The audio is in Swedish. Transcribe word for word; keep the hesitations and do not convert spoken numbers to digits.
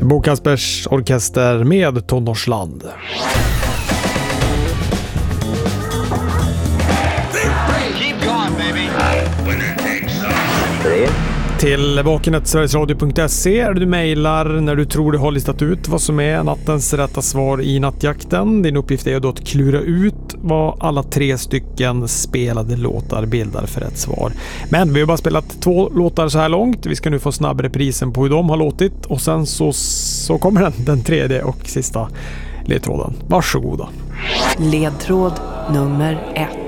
Bo Kaspers Orkester med Tonårsland. Till vakenet sverigesradio punkt se är du mejlar när du tror du har listat ut vad som är nattens rätta svar i nattjakten. Din uppgift är då att klura ut vad alla tre stycken spelade låtar bildar för rätt svar. Men vi har bara spelat två låtar så här långt. Vi ska nu få snabb reprisen på hur de har låtit och sen så, så kommer den, den tredje och sista ledtråden. Varsågoda. Ledtråd nummer ett.